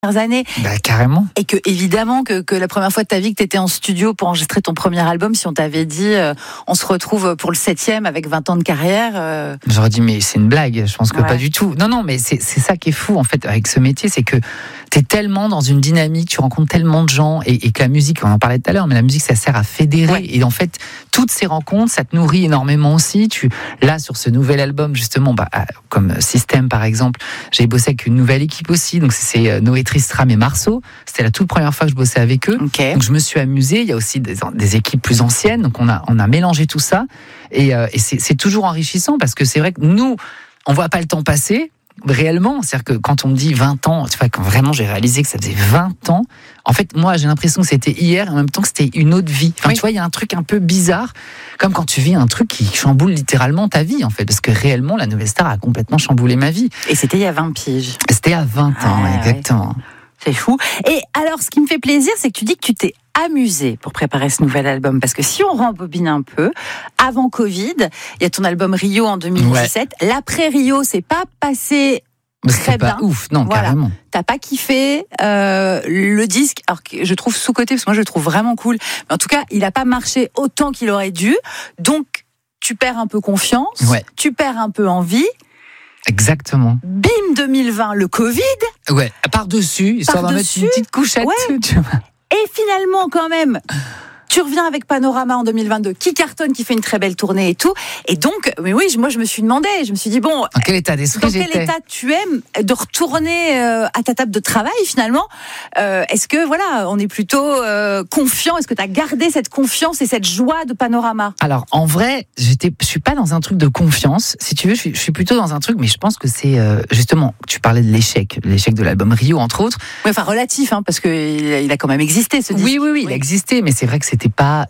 années. Bah, carrément. Et que, évidemment, que la première fois de ta vie que tu étais en studio pour enregistrer ton premier album, si on t'avait dit, on se retrouve pour le 7e avec 20 ans de carrière. J'aurais dit, mais c'est une blague. Je pense que Ouais. pas du tout. Non, mais c'est ça qui est fou, en fait, avec ce métier, c'est que t'es tellement dans une dynamique, tu rencontres tellement de gens, et que la musique, on en parlait tout à l'heure, mais la musique, ça sert à fédérer. Ouais. Et en fait, toutes ces rencontres, ça te nourrit énormément aussi. Là, sur ce nouvel album, justement, comme Système, par exemple, j'ai bossé avec une nouvelle équipe aussi. Donc, c'est Noé Tristram et Marceau. C'était la toute première fois que je bossais avec eux. Okay. Donc, je me suis amusé. Il y a aussi des équipes plus anciennes. Donc, on a mélangé tout ça. Et c'est toujours enrichissant parce que c'est vrai que nous, on voit pas le temps passer. Réellement, c'est-à-dire que quand on me dit 20 ans, tu vois, quand vraiment j'ai réalisé que ça faisait 20 ans, en fait, moi, j'ai l'impression que c'était hier, et en même temps que c'était une autre vie. Enfin, oui. Tu vois, il y a un truc un peu bizarre, comme quand tu vis un truc qui chamboule littéralement ta vie, en fait, parce que réellement, la Nouvelle Star a complètement chamboulé ma vie. Et c'était il y a 20 piges. C'était à 20 ans, Ouais, exactement. Ouais. C'est fou. Et alors, ce qui me fait plaisir, c'est que tu dis que tu t'es amusé pour préparer ce nouvel album. Parce que si on rembobine un peu, avant Covid, il y a ton album Rio en 2017. Ouais. L'après Rio, c'est pas passé très bien. Pas ouf, non, voilà. Carrément. T'as pas kiffé le disque, alors que je trouve sous-coté, parce que moi je le trouve vraiment cool. Mais en tout cas, il a pas marché autant qu'il aurait dû. Donc, tu perds un peu confiance, ouais. Tu perds un peu envie. Exactement. Bim, 2020, le Covid. Ouais, par-dessus, histoire d'en mettre une petite couchette. Ouais. Et finalement, quand même, tu reviens avec Panorama en 2022, qui cartonne, qui fait une très belle tournée et tout. Et donc, mais oui, moi je me suis demandé, je me suis dit, bon, dans quel état d'esprit dans quel état tu aimes de retourner à ta table de travail finalement. Est-ce que, voilà, on est plutôt confiant? Est-ce que tu as gardé cette confiance et cette joie de Panorama? Alors, en vrai, je suis pas dans un truc de confiance. Si tu veux, je suis plutôt dans un truc, mais je pense que c'est justement, tu parlais de l'échec de l'album Rio, entre autres. Oui, enfin relatif, hein, parce qu'il a quand même existé ce disque. Oui, il a existé, mais c'est vrai que ça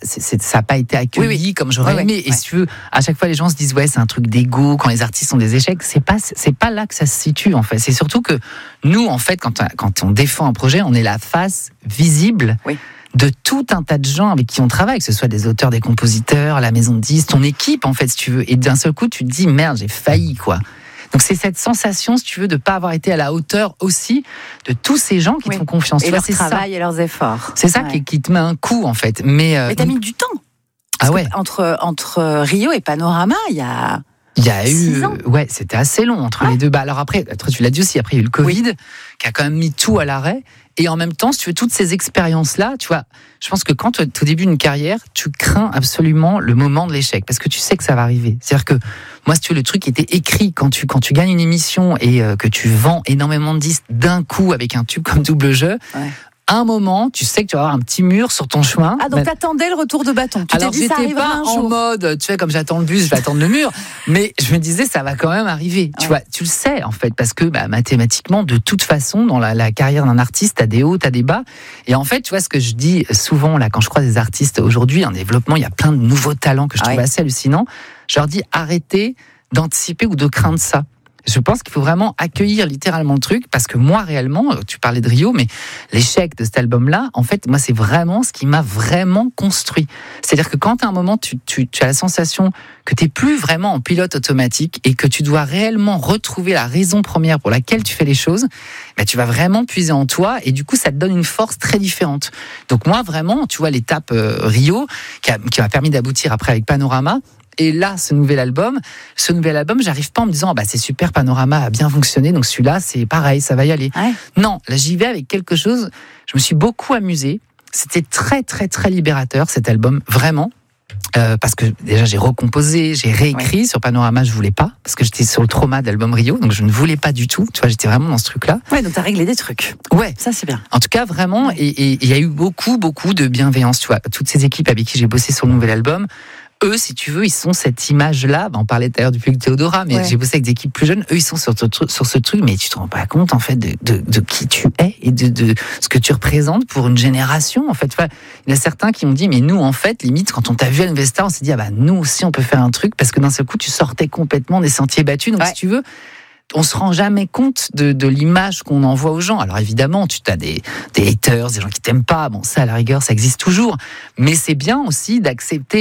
n'a pas été accueilli comme j'aurais aimé. Et si tu veux, à chaque fois, les gens se disent, ouais, c'est un truc d'égo, quand les artistes ont des échecs. C'est pas là que ça se situe, en fait. C'est surtout que nous, en fait, quand on défend un projet, on est la face visible. Oui. De tout un tas de gens avec qui on travaille, que ce soit des auteurs, des compositeurs, la maison de disques, ton équipe, en fait, si tu veux. Et d'un seul coup, tu te dis, merde, j'ai failli, quoi. Donc c'est cette sensation, si tu veux, de pas avoir été à la hauteur aussi de tous ces gens qui te font confiance. Et tu leur vois, travail et leurs efforts. C'est ça qui te met un coup, en fait. Mais t'as mis du temps. Ah ouais. Entre Rio et Panorama, il y a eu, ouais, c'était assez long entre les deux. Alors après, tu l'as dit aussi, après il y a eu le Covid qui a quand même mis tout à l'arrêt. Et en même temps, si tu veux, toutes ces expériences-là, tu vois, je pense que quand tu es au début d'une carrière, tu crains absolument le moment de l'échec, parce que tu sais que ça va arriver. C'est-à-dire que, moi, si tu veux, le truc était écrit quand tu gagnes une émission et que tu vends énormément de disques d'un coup avec un tube comme Double Jeu, à un moment, tu sais que tu vas avoir un petit mur sur ton chemin. Ah, donc t'attendais le retour de bâton. Tu Alors, t'es dit, ça j'étais pas un en jour. mode, tu sais, comme j'attends le bus, je vais attendre le mur. Mais je me disais, ça va quand même arriver. Tu vois, tu le sais, en fait, parce que, mathématiquement, de toute façon, dans la carrière d'un artiste, t'as des hauts, t'as des bas. Et en fait, tu vois, ce que je dis souvent, là, quand je croise des artistes aujourd'hui, en développement, il y a plein de nouveaux talents que je trouve assez hallucinants. Je leur dis, arrêtez d'anticiper ou de craindre ça. Je pense qu'il faut vraiment accueillir littéralement le truc, parce que moi, réellement, tu parlais de Rio, mais l'échec de cet album-là, en fait, moi, c'est vraiment ce qui m'a vraiment construit. C'est-à-dire que quand à un moment, tu as la sensation que tu n'es plus vraiment en pilote automatique et que tu dois réellement retrouver la raison première pour laquelle tu fais les choses, tu vas vraiment puiser en toi et du coup, ça te donne une force très différente. Donc moi, vraiment, tu vois, l'étape Rio, qui m'a permis d'aboutir après avec Panorama. Et là, ce nouvel album, j'arrive pas en me disant, c'est super, Panorama a bien fonctionné, donc celui-là, c'est pareil, ça va y aller. Ouais. Non, là, j'y vais avec quelque chose, je me suis beaucoup amusée. C'était très, très, très libérateur, cet album, vraiment. Parce que déjà, j'ai recomposé, j'ai réécrit. Sur Panorama, je voulais pas, parce que j'étais sur le trauma d'album Rio, donc je ne voulais pas du tout. Tu vois, j'étais vraiment dans ce truc-là. Ouais, donc t'as réglé des trucs. Ouais. Ça, c'est bien. En tout cas, vraiment, et il y a eu beaucoup, beaucoup de bienveillance, tu vois. Toutes ces équipes avec qui j'ai bossé sur le nouvel album, eux, si tu veux, ils sont cette image-là. On parlait d'ailleurs du public Théodora, mais j'ai bossé avec des équipes plus jeunes. Eux, ils sont sur ce truc, mais tu te rends pas compte, en fait, de qui tu es et de ce que tu représentes pour une génération, en fait. Enfin, il y a certains qui m'ont dit, mais nous, en fait, limite, quand on t'a vu à l'Investar, on s'est dit, nous aussi, on peut faire un truc, parce que d'un seul coup, tu sortais complètement des sentiers battus. Donc, si tu veux, on se rend jamais compte de l'image qu'on envoie aux gens. Alors évidemment, tu as des haters, des gens qui t'aiment pas. Bon, ça, à la rigueur, ça existe toujours. Mais c'est bien aussi d'accepter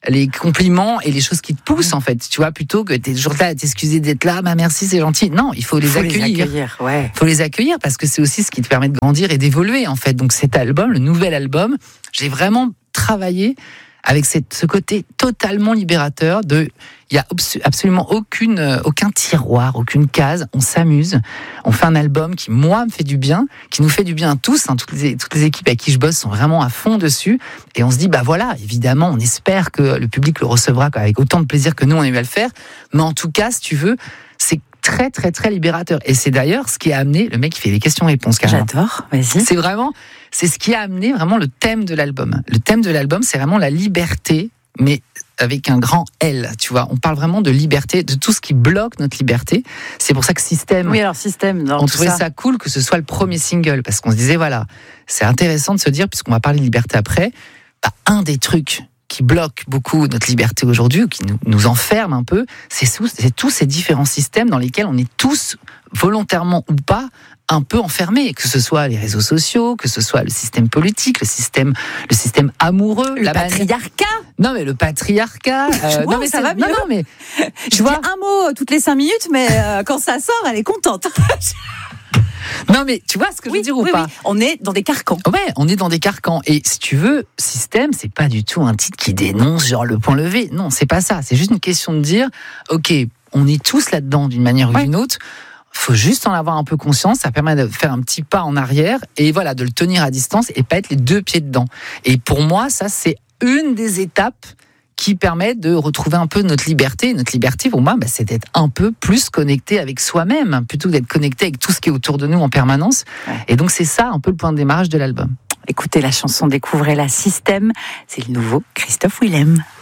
les compliments et les choses qui te poussent, en fait. Tu vois, plutôt que t'es toujours là à t'excuser d'être là, bah merci, c'est gentil. Non, il faut les accueillir. Faut les accueillir parce que c'est aussi ce qui te permet de grandir et d'évoluer, en fait. Donc cet album, le nouvel album, j'ai vraiment travaillé avec ce côté totalement libérateur il y a absolument aucun tiroir, aucune case. On s'amuse. On fait un album qui, moi, me fait du bien, qui nous fait du bien à tous. Hein, toutes les équipes avec qui je bosse sont vraiment à fond dessus. Et on se dit, bah voilà, évidemment, on espère que le public le recevra avec autant de plaisir que nous, on a eu à le faire. Mais en tout cas, si tu veux, c'est très, très, très libérateur. Et c'est d'ailleurs ce qui a amené, le mec qui fait les questions-réponses, carrément. J'adore, vas-y. C'est ce qui a amené vraiment le thème de l'album. Le thème de l'album, c'est vraiment la liberté, mais avec un grand L, tu vois. On parle vraiment de liberté, de tout ce qui bloque notre liberté. C'est pour ça que Système... Oui, alors Système, on trouvait ça cool que ce soit le premier single, parce qu'on se disait, voilà, c'est intéressant de se dire, puisqu'on va parler de liberté après, un des trucs qui bloque beaucoup notre liberté aujourd'hui, ou qui nous enferme un peu, c'est tous ces différents systèmes dans lesquels on est tous, volontairement ou pas, un peu enfermés, que ce soit les réseaux sociaux, que ce soit le système politique, le système amoureux, le patriarcat. Non mais le patriarcat. Non mais ça va mieux. Non mais je vois un mot toutes les 5 minutes, mais quand ça sort, elle est contente. Non mais tu vois ce que je veux dire ou pas? Oui. On est dans des carcans. Ouais, on est dans des carcans. Et si tu veux, Système, c'est pas du tout un titre qui dénonce genre le point levé. Non, c'est pas ça. C'est juste une question de dire, ok, on est tous là-dedans d'une manière ou d'une autre. Faut juste en avoir un peu conscience, ça permet de faire un petit pas en arrière et voilà, de le tenir à distance et pas être les 2 pieds dedans. Et pour moi, ça c'est une des étapes qui permet de retrouver un peu notre liberté. Notre liberté, pour moi, c'est d'être un peu plus connecté avec soi-même, plutôt que d'être connecté avec tout ce qui est autour de nous en permanence. Ouais. Et donc c'est ça un peu le point de démarrage de l'album. Écoutez la chanson, découvrez la Système, c'est le nouveau Christophe Willem.